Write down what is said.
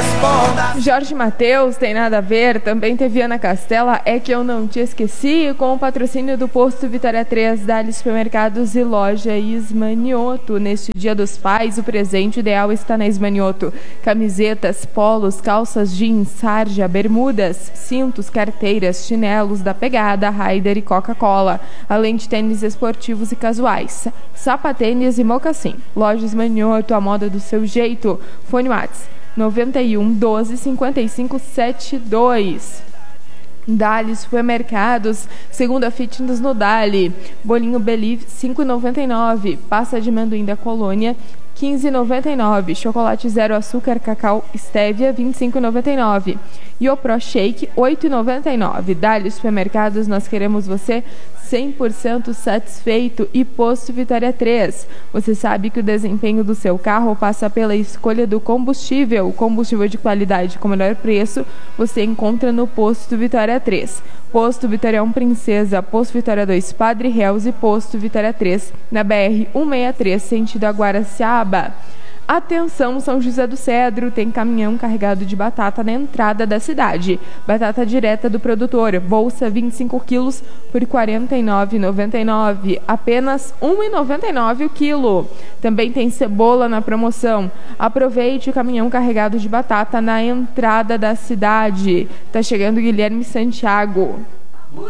responda. Jorge Mateus, tem nada a ver, também teve Ana Castela, é que eu não te esqueci, com o patrocínio do Posto Vitória 3, Dali Supermercados e Loja Ismanioto. Neste Dia dos Pais, o presente ideal está na Ismanioto. Camisetas, polos, calças jeans, sarja, bermudas, cintos, carteiras, chinelos da Pegada, Raider e Coca-Cola, além de tênis esportivos e casuais, sapatênis e mocassim. Loja Ismanioto, a moda do seu jeito. Fone Whats 91 12 55 72. Dali Supermercados, segunda fitness no Dali. Bolinho Believe 5,99. Pasta de amendoim da Colônia 15,99. Chocolate zero açúcar cacau Stevia 25,99. E o Pro Shake 8,99. Dali Supermercados, nós queremos você 100% satisfeito. E Posto Vitória 3. Você sabe que o desempenho do seu carro passa pela escolha do combustível. O combustível de qualidade com o melhor preço você encontra no Posto Vitória 3. Posto Vitória 1 Princesa, Posto Vitória 2 Padre Reus e Posto Vitória 3 na BR 163, sentido Aguaraciaba. Atenção, São José do Cedro, tem caminhão carregado de batata na entrada da cidade. Batata direta do produtor, bolsa 25 quilos por R$ 49,99, apenas R$ 1,99 o quilo. Também tem cebola na promoção. Aproveite o caminhão carregado de batata na entrada da cidade. Tá chegando Guilherme Santiago.